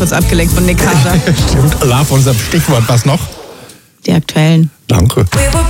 kurz abgelenkt von Nick Carter. Stimmt, Allah von unserem Stichwort. Was noch? Die aktuellen. Danke.